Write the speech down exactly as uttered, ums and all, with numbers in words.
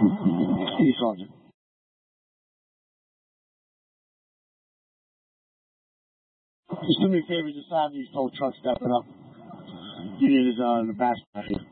Hey, Sergeant. Just do me a favor, just have these tow trucks stepping up. Get in his, uh, in the back here.